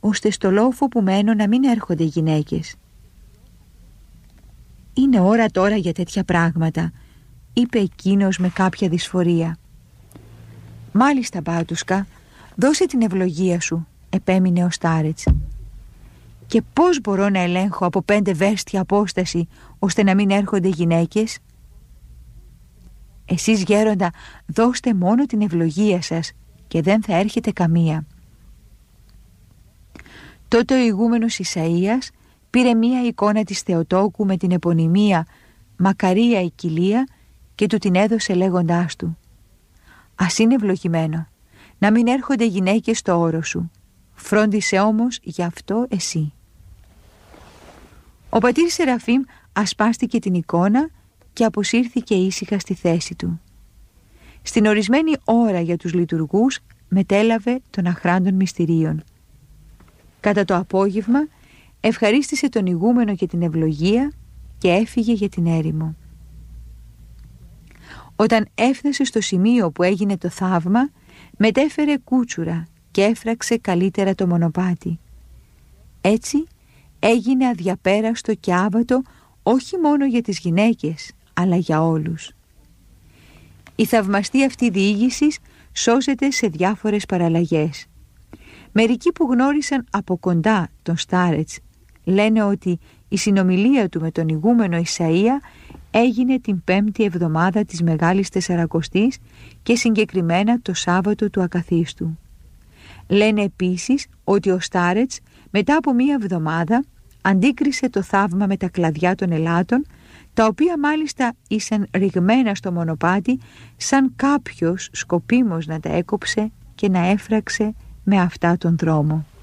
ώστε στο λόφο που μένω να μην έρχονται γυναίκες. «Είναι ώρα τώρα για τέτοια πράγματα», είπε εκείνος με κάποια δυσφορία. «Μάλιστα, μπάτουσκα, δώσε την ευλογία σου», επέμεινε ο Στάρετς. «Και πώς μπορώ να ελέγχω από 5 βέρστια απόσταση ώστε να μην έρχονται γυναίκες?» «Εσείς, γέροντα, δώστε μόνο την ευλογία σας και δεν θα έρχεται καμία». Τότε ο ηγούμενος Ισαΐας πήρε μία εικόνα της Θεοτόκου με την επωνυμία «Μακαρία η κοιλία» και του την έδωσε λέγοντάς του: «Ας είναι ευλογημένο να μην έρχονται γυναίκες στο όρο σου, φρόντισε όμως γι' αυτό εσύ». Ο πατήρ Σεραφείμ ασπάστηκε την εικόνα και αποσύρθηκε ήσυχα στη θέση του. Στην ορισμένη ώρα για τους λειτουργούς μετέλαβε των αχράντων μυστηρίων. Κατά το απόγευμα ευχαρίστησε τον ηγούμενο για την ευλογία και έφυγε για την έρημο. Όταν έφτασε στο σημείο που έγινε το θαύμα, μετέφερε κούτσουρα και έφραξε καλύτερα το μονοπάτι. Έτσι έγινε αδιαπέραστο και άβατο όχι μόνο για τις γυναίκες, αλλά για όλους. Η θαυμαστή αυτή διήγηση σώζεται σε διάφορες παραλλαγές. Μερικοί που γνώρισαν από κοντά τον Στάρετς λένε ότι η συνομιλία του με τον ηγούμενο Ισαΐα έγινε την 5η εβδομάδα της Μεγάλης Τεσσαρακοστής και συγκεκριμένα το Σάββατο του Ακαθίστου. Λένε επίσης ότι ο Στάρετς μετά από 1 εβδομάδα αντίκρισε το θαύμα με τα κλαδιά των ελάτων, τα οποία μάλιστα ήσαν ρηγμένα στο μονοπάτι σαν κάποιος σκοπίμως να τα έκοψε και να έφραξε με αυτά τον δρόμο.